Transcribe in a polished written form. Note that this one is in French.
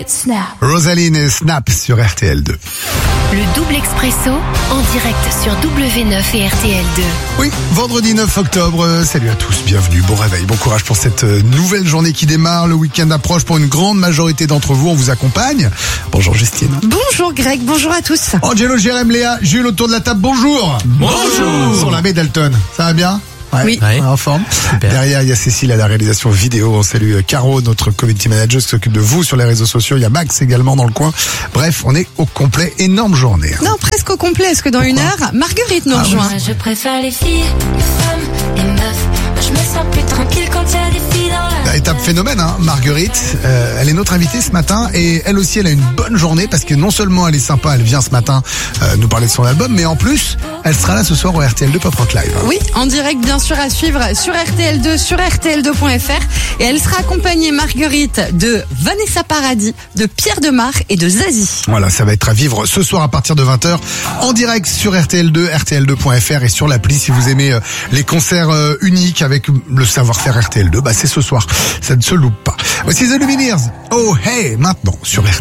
Snap. Rosaline et Snap sur RTL2. Le double expresso en direct sur W9 et RTL2. Oui, vendredi 9 octobre. Salut à tous, bienvenue, bon réveil, bon courage pour cette nouvelle journée qui démarre. Le week-end approche pour une grande majorité d'entre vous. On vous accompagne. Bonjour Justine. Bonjour Greg, bonjour à tous. Angelo, Jérém, Léa, Jules autour de la table. Bonjour. Bonjour. Sur la baie Dalton. Ça va bien? Ouais, Oui. En forme. Super. Derrière, il y a Cécile à la réalisation vidéo. On salue Caro, notre community manager qui s'occupe de vous sur les réseaux sociaux. Il y a Max également dans le coin. Bref, on est au complet. Énorme journée. Non, presque au complet, parce que dans une heure, Marguerite nous rejoint. Moi je préfère les filles, les femmes, les meufs. Moi je me sens plus tranquille quand il y a des filles dans la Étape phénomène, hein, Marguerite. Elle est notre invitée ce matin et elle aussi, elle a une bonne journée parce que non seulement elle est sympa, elle vient ce matin nous parler de son album, mais en plus, elle sera là ce soir au RTL2 Pop Rock Live. Oui, en direct bien sûr à suivre sur RTL2, sur RTL2.fr. Et elle sera accompagnée, Marguerite, de Vanessa Paradis, de Pierre Demar et de Zazie. Voilà, ça va être à vivre ce soir à partir de 20h en direct sur RTL2, RTL2.fr et sur l'appli si vous aimez les concerts uniques avec le savoir-faire RTL2, bah c'est ce soir. Ça ne se loupe pas. Voici The Lumineers. Oh hey, maintenant sur RTL2.